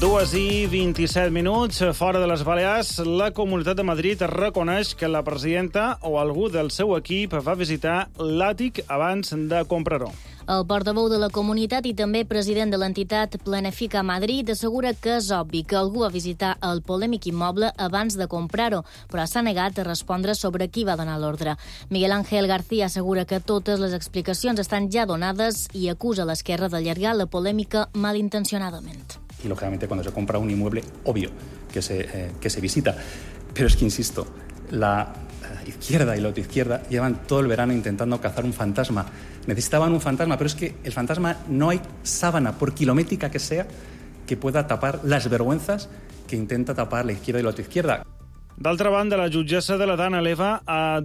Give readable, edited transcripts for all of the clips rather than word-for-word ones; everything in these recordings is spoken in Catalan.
2:27, fora de les Balears, la Comunitat de Madrid reconeix que la presidenta o algú del seu equip va visitar l'àtic abans de comprar-ho. El portaveu de la comunitat i també president de l'entitat Planifica Madrid assegura que és obvi que algú va visitar el polèmic immoble abans de comprar-ho, però s'ha negat a respondre sobre qui va donar l'ordre. Miguel Ángel García assegura que totes les explicacions estan ja donades i acusa l'esquerra d'allargar la polèmica malintencionadament. Y lógicamente cuando se compra un inmueble, obvio que se visita. Pero es que, insisto, la izquierda y la autoizquierda llevan todo el verano intentando cazar un fantasma. Necesitaban un fantasma, pero es que el fantasma no hay sábana, por kilométrica que sea, que pueda tapar las vergüenzas que intenta tapar la izquierda y la autoizquierda. D'altra banda, la jutgessa de l'Adana eleva a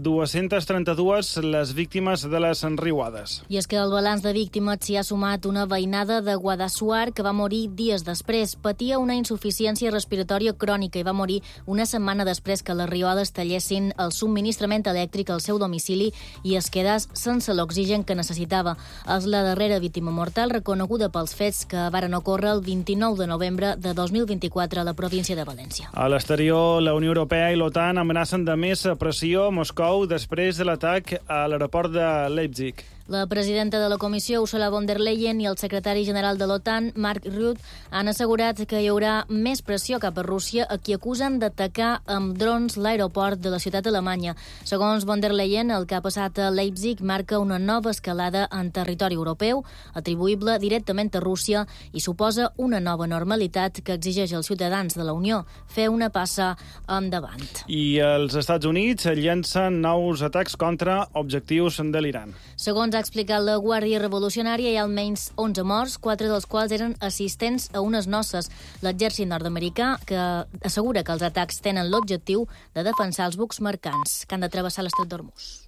232 les víctimes de les riuades. I és que el balanç de víctimes s'hi ha sumat una veïnada de Guadassuar que va morir dies després. Patia una insuficiència respiratòria crònica i va morir una setmana després que les riuades tallessin el subministrament elèctric al seu domicili i es quedés sense l'oxigen que necessitava. És la darrera víctima mortal reconeguda pels fets que varen ocórrer el 29 de novembre de 2024 a la província de València. A l'exterior, la Unió Europea i l'OTAN amenacen de més pressió a Moscou després de l'atac a l'aeroport de Leipzig. La presidenta de la Comissió, Ursula von der Leyen, i el secretari general de l'OTAN, Mark Rutte, han assegurat que hi haurà més pressió cap a Rússia, a qui acusen d'atacar amb drons l'aeroport de la ciutat alemanya. Segons von der Leyen, el que ha passat a Leipzig marca una nova escalada en territori europeu, atribuïble directament a Rússia, i suposa una nova normalitat que exigeix als ciutadans de la Unió fer una passa endavant. I els Estats Units llencen nous atacs contra objectius de l'Iran. Segons ha explicat la Guàrdia Revolucionària, hi ha almenys 11 morts, 4 dels quals eren assistents a unes noces. L'exèrcit nord-americà que assegura que els atacs tenen l'objectiu de defensar els bucs mercants que han de travessar l'estret d'Hormuz.